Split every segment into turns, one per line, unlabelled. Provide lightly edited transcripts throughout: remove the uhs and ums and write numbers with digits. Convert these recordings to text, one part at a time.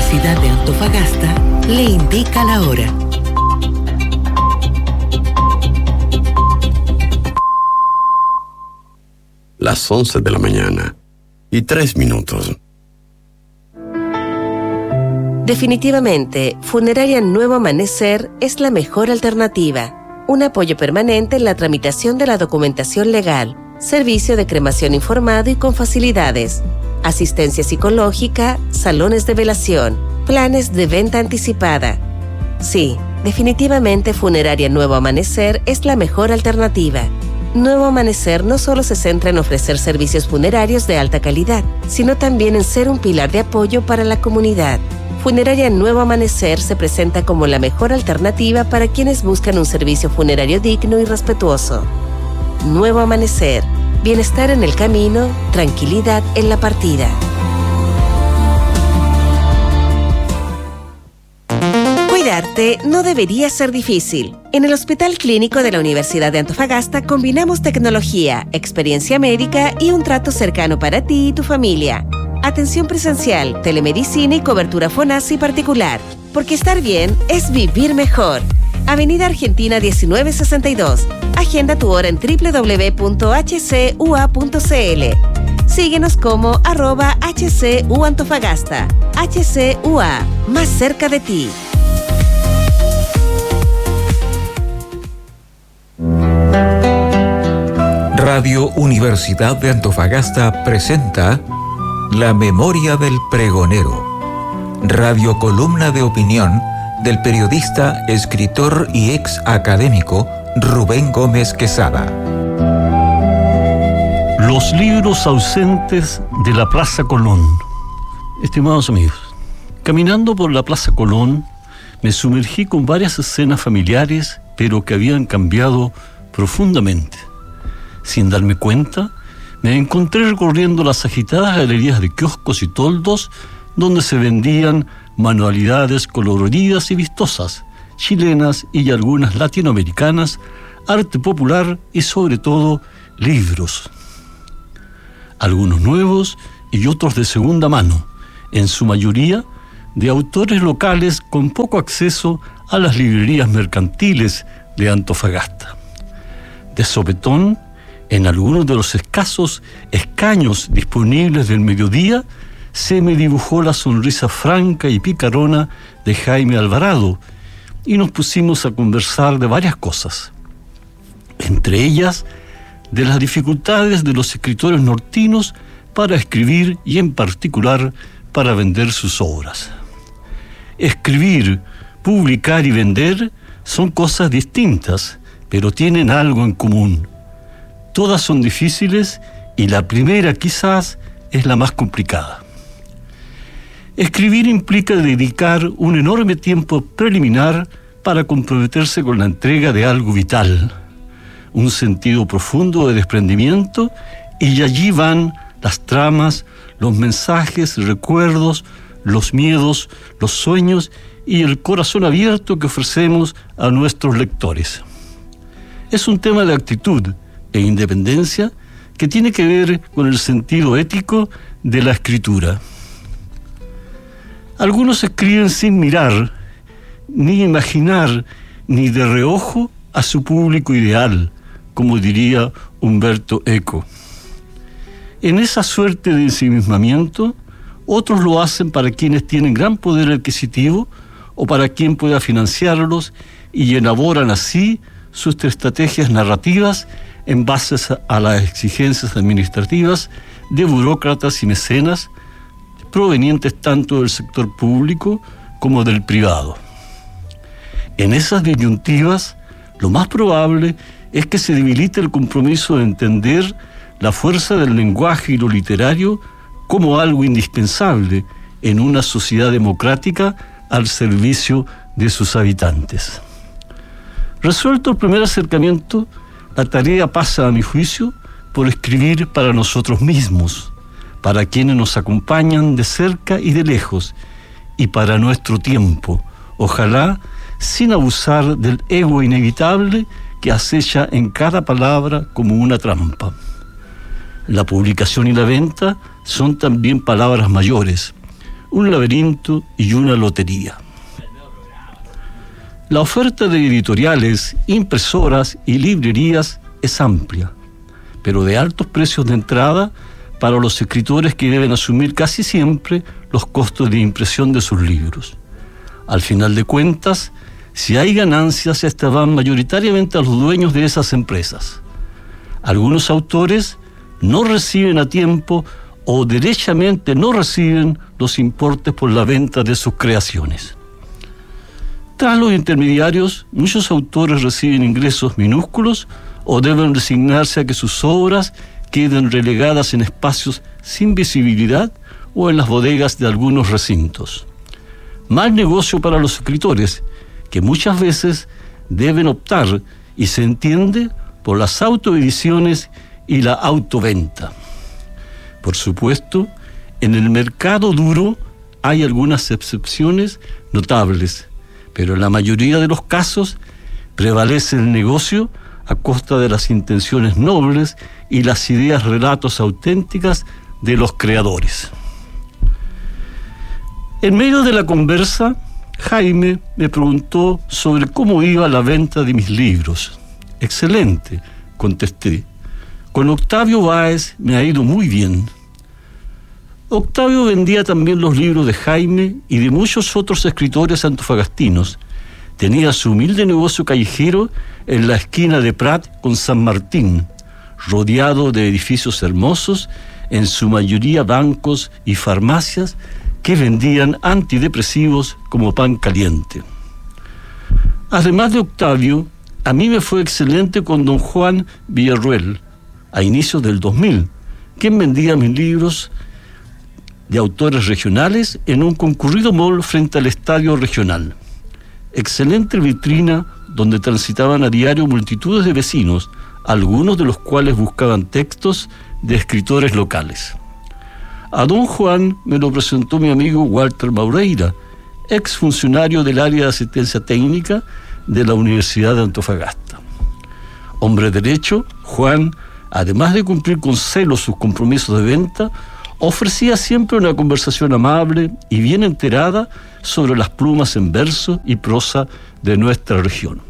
Universidad de Antofagasta le indica la hora.
Las 11 de la mañana y 3 minutos.
Definitivamente, Funeraria Nuevo Amanecer es la mejor alternativa. Un apoyo permanente en la tramitación de la documentación legal, servicio de cremación informado y con facilidades, asistencia psicológica, salones de velación, planes de venta anticipada. Sí, definitivamente Funeraria Nuevo Amanecer es la mejor alternativa. Nuevo Amanecer no solo se centra en ofrecer servicios funerarios de alta calidad, sino también en ser un pilar de apoyo para la comunidad. Funeraria Nuevo Amanecer se presenta como la mejor alternativa para quienes buscan un servicio funerario digno y respetuoso. Nuevo Amanecer. Bienestar en el camino, tranquilidad en la partida. Cuidarte no debería ser difícil. En el Hospital Clínico de la Universidad de Antofagasta combinamos tecnología, experiencia médica y un trato cercano para ti y tu familia. Atención presencial, telemedicina y cobertura FONASI particular. Porque estar bien es vivir mejor. Avenida Argentina 1962. Agenda tu hora en www.hcua.cl. Síguenos como @HCUAntofagasta. HCUA, más cerca de ti.
Radio Universidad de Antofagasta presenta La Memoria del Pregonero, radiocolumna de opinión del periodista, escritor y ex académico Rubén Gómez Quesada.
Los libros ausentes de la Plaza Colón. Estimados amigos, caminando por la Plaza Colón, me sumergí con varias escenas familiares, pero que habían cambiado profundamente. Sin darme cuenta, me encontré recorriendo las agitadas galerías de kioscos y toldos donde se vendían manualidades coloridas y vistosas, chilenas y algunas latinoamericanas, arte popular y sobre todo libros. Algunos nuevos y otros de segunda mano, en su mayoría de autores locales con poco acceso a las librerías mercantiles de Antofagasta. De sopetón, en algunos de los escasos escaños disponibles del mediodía, se me dibujó la sonrisa franca y picarona de Jaime Alvarado y nos pusimos a conversar de varias cosas. Entre ellas, de las dificultades de los escritores nortinos para escribir y en particular para vender sus obras. Escribir, publicar y vender son cosas distintas, pero tienen algo en común. Todas son difíciles y la primera quizás es la más complicada. Escribir implica dedicar un enorme tiempo preliminar para comprometerse con la entrega de algo vital, un sentido profundo de desprendimiento, y allí van las tramas, los mensajes, recuerdos, los miedos, los sueños y el corazón abierto que ofrecemos a nuestros lectores. Es un tema de actitud e independencia que tiene que ver con el sentido ético de la escritura. Algunos escriben sin mirar, ni imaginar, ni de reojo a su público ideal, como diría Humberto Eco. En esa suerte de ensimismamiento, otros lo hacen para quienes tienen gran poder adquisitivo o para quien pueda financiarlos y elaboran así sus estrategias narrativas en base a las exigencias administrativas de burócratas y mecenas provenientes tanto del sector público como del privado. En esas disyuntivas, lo más probable es que se debilite el compromiso de entender la fuerza del lenguaje y lo literario como algo indispensable en una sociedad democrática al servicio de sus habitantes. Resuelto el primer acercamiento, la tarea pasa, a mi juicio, por escribir para nosotros mismos, para quienes nos acompañan de cerca y de lejos, y para nuestro tiempo, ojalá sin abusar del ego inevitable que acecha en cada palabra como una trampa. La publicación y la venta son también palabras mayores, un laberinto y una lotería. La oferta de editoriales, impresoras y librerías es amplia, pero de altos precios de entrada para los escritores que deben asumir casi siempre los costos de impresión de sus libros. Al final de cuentas, si hay ganancias, estas van mayoritariamente a los dueños de esas empresas. Algunos autores no reciben a tiempo o derechamente no reciben los importes por la venta de sus creaciones. Tras los intermediarios, muchos autores reciben ingresos minúsculos o deben resignarse a que sus obras queden relegadas en espacios sin visibilidad o en las bodegas de algunos recintos. Mal negocio para los escritores, que muchas veces deben optar, y se entiende, por las autoediciones y la autoventa. Por supuesto, en el mercado duro hay algunas excepciones notables, pero en la mayoría de los casos prevalece el negocio a costa de las intenciones nobles y las ideas relatos auténticas de los creadores. En medio de la conversa, Jaime me preguntó sobre cómo iba la venta de mis libros. Excelente, contesté. Con Octavio Báez me ha ido muy bien. Octavio vendía también los libros de Jaime y de muchos otros escritores antofagastinos. Tenía su humilde negocio callejero en la esquina de Prat con San Martín, rodeado de edificios hermosos, en su mayoría bancos y farmacias que vendían antidepresivos como pan caliente. Además de Octavio, a mí me fue excelente con don Juan Villarruel, a inicios del 2000, quien vendía mis libros de autores regionales en un concurrido mall frente al estadio regional. Excelente vitrina donde transitaban a diario multitudes de vecinos, algunos de los cuales buscaban textos de escritores locales. A don Juan me lo presentó mi amigo Walter Maureira, exfuncionario del área de asistencia técnica de la Universidad de Antofagasta. Hombre derecho, Juan, además de cumplir con celo sus compromisos de venta, ofrecía siempre una conversación amable y bien enterada sobre las plumas en verso y prosa de nuestra región.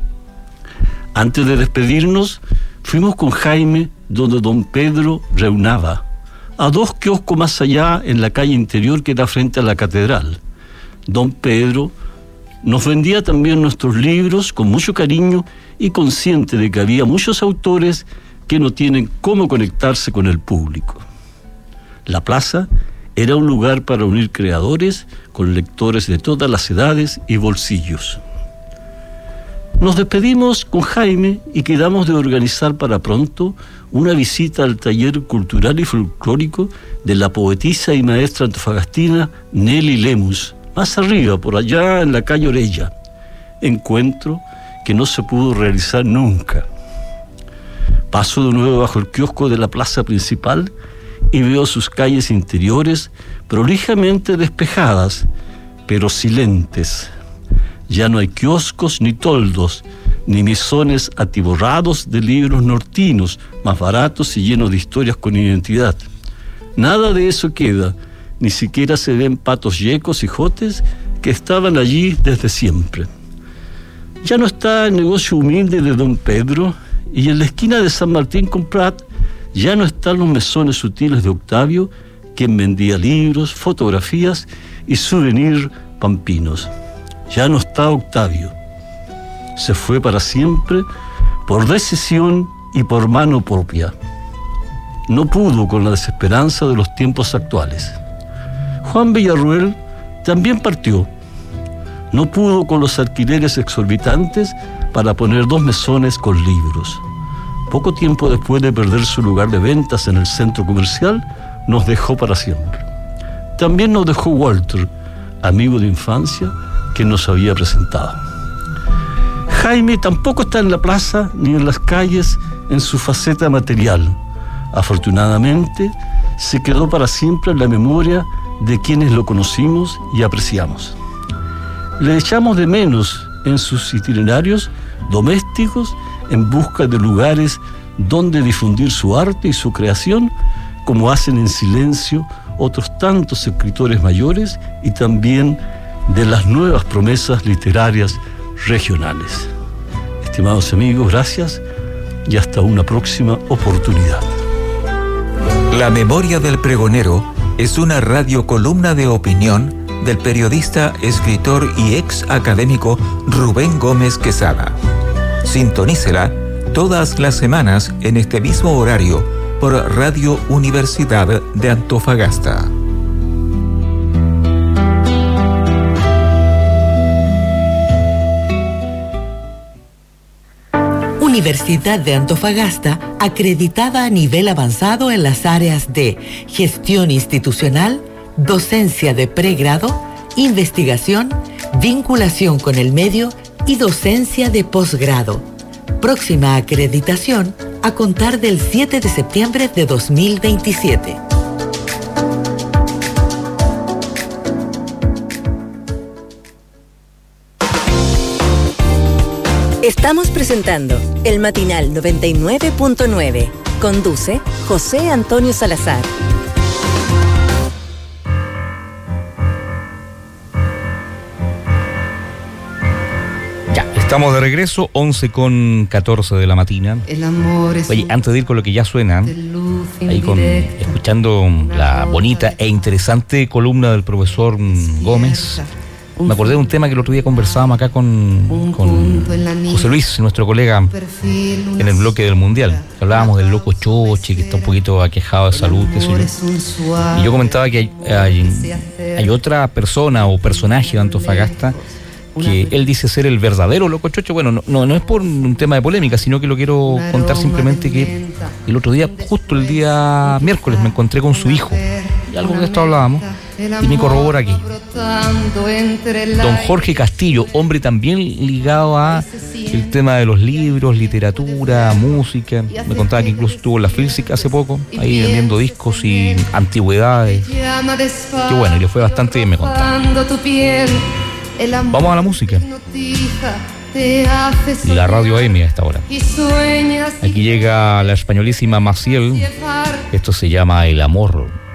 Antes de despedirnos, fuimos con Jaime donde don Pedro reunaba, a 2 kioscos más allá en la calle interior que da frente a la catedral. Don Pedro nos vendía también nuestros libros con mucho cariño y consciente de que había muchos autores que no tienen cómo conectarse con el público. La plaza era un lugar para unir creadores con lectores de todas las edades y bolsillos. Nos despedimos con Jaime y quedamos de organizar para pronto una visita al taller cultural y folclórico de la poetisa y maestra antofagastina Nelly Lemus, más arriba, por allá en la calle Orella. Encuentro que no se pudo realizar nunca. Paso de nuevo bajo el kiosco de la plaza principal y veo sus calles interiores prolijamente despejadas, pero silentes. Ya no hay kioscos ni toldos, ni mesones atiborrados de libros nortinos, más baratos y llenos de historias con identidad. Nada de eso queda, ni siquiera se ven patos yecos y jotes que estaban allí desde siempre. Ya no está el negocio humilde de don Pedro, y en la esquina de San Martín con Prat ya no están los mesones sutiles de Octavio, quien vendía libros, fotografías y souvenirs pampinos. Ya no está Octavio. Se fue para siempre por decisión y por mano propia. No pudo con la desesperanza de los tiempos actuales. Juan Villarruel también partió. No pudo con los alquileres exorbitantes para poner 2 mesones con libros. Poco tiempo después de perder su lugar de ventas en el centro comercial, nos dejó para siempre. También nos dejó Walter, amigo de infancia, que nos había presentado. Jaime tampoco está en la plaza ni en las calles en su faceta material. Afortunadamente, se quedó para siempre en la memoria de quienes lo conocimos y apreciamos. Le echamos de menos en sus itinerarios domésticos en busca de lugares donde difundir su arte y su creación, como hacen en silencio otros tantos escritores mayores y también de las nuevas promesas literarias regionales. Estimados amigos, gracias y hasta una próxima oportunidad.
La Memoria del Pregonero es una radiocolumna de opinión del periodista, escritor y ex académico Rubén Gómez Quesada. Sintonícela todas las semanas en este mismo horario por Radio Universidad de Antofagasta.
Universidad de Antofagasta, acreditada a nivel avanzado en las áreas de gestión institucional, docencia de pregrado, investigación, vinculación con el medio y docencia de posgrado. Próxima acreditación a contar del 7 de septiembre de 2027.
Estamos presentando el Matinal 99.9. Conduce José Antonio Salazar.
Ya, estamos de regreso, 11:14 de la mañana.
El amor es.
Oye, antes de ir con lo que ya suena, ahí escuchando la bonita e interesante columna del profesor Gómez, me acordé de un tema que el otro día conversábamos acá con José Luis, nuestro colega, en el bloque del Mundial. Hablábamos del loco Choche, que está un poquito aquejado de salud, qué sé yo. Y yo comentaba que hay otra persona o personaje de Antofagasta que él dice ser el verdadero loco Choche. Bueno, no es por un tema de polémica, sino que lo quiero contar simplemente que el otro día, justo el día miércoles, me encontré con su hijo. Y algo de esto hablábamos. Y me corrobora aquí. Don Jorge Castillo, hombre también ligado a el tema de los libros, literatura, música. Me contaba que incluso estuvo en la Filsic hace poco, ahí vendiendo discos y antigüedades. Qué bueno, y le fue bastante bien, me contaba. Vamos a la música. La radio AM a esta hora. Aquí llega la españolísima Maciel. Esto se llama El Amor.